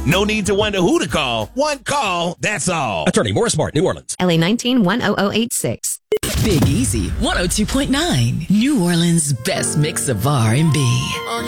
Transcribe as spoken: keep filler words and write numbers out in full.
No need to wonder who to call. One call, that's all. Attorney Morris Martin, New Orleans. L A nineteen one oh oh eight six. Big Easy, one oh two point nine. New Orleans' best mix of R and B.